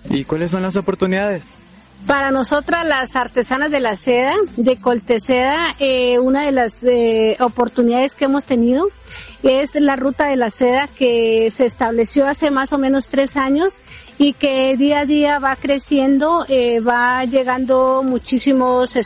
¿Y cuáles son las oportunidades? Para nosotras, las artesanas de la seda, de Colteseda, una de las oportunidades que hemos tenido es la ruta de la seda, que se estableció hace más o menos 3 años y que día a día va creciendo, va llegando muchísimos